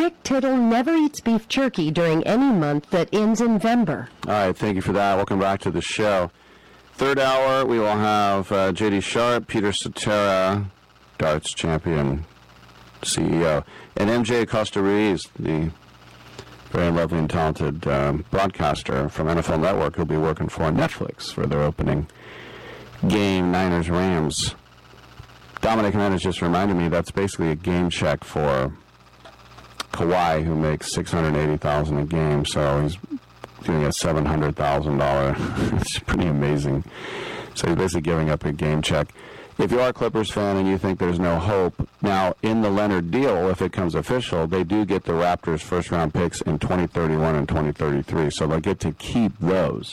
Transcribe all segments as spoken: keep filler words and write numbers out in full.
Dick Tittle never eats beef jerky during any month that ends in Vember. All right, thank you for that. Welcome back to the show. Third hour, we will have uh, J D Sharp, Peter Cetera, darts champion, C E O, and M J Acosta-Ruiz, the very lovely and talented um, broadcaster from N F L Network, who'll be working for Netflix for their opening game, Niners-Rams. Dominic Jimenez just reminded me that's basically a game check for Kawhi, who makes six hundred eighty thousand dollars a game, so he's getting a seven hundred thousand dollars. It's pretty amazing. So he's basically giving up a game check. If you are a Clippers fan and you think there's no hope, now in the Leonard deal, if it comes official, they do get the Raptors' first-round picks in twenty thirty-one and twenty thirty-three, so they'll get to keep those.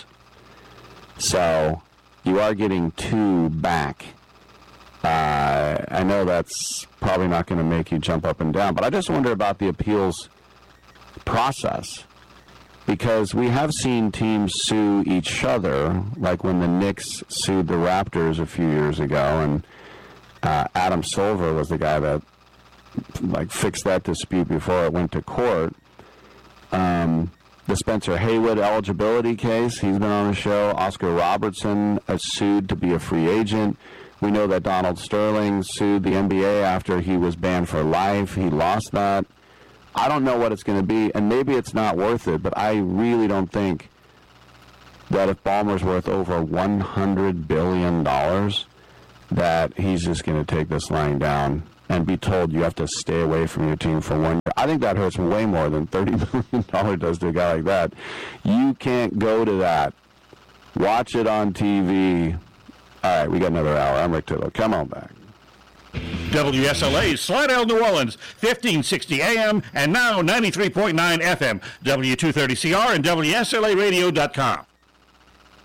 So you are getting two back. Uh, I know that's probably not going to make you jump up and down, but I just wonder about the appeals process, because we have seen teams sue each other, like when the Knicks sued the Raptors a few years ago, and uh, Adam Silver was the guy that like fixed that dispute before it went to court. Um, the Spencer Haywood eligibility case, he's been on the show. Oscar Robertson uh, sued to be a free agent. We know that Donald Sterling sued the N B A after he was banned for life. He lost that. I don't know what it's going to be, and maybe it's not worth it, but I really don't think that if Ballmer's worth over one hundred billion dollars, that he's just going to take this lying down and be told you have to stay away from your team for one year. I think that hurts way more than thirty million dollars does to a guy like that. You can't go to that. Watch it on T V. All right, we got another hour. I'm Rick Tittle. Come on back. W S L A, Slidell, New Orleans, fifteen sixty A M and now ninety-three point nine F M, W two thirty C R and W S L A radio dot com.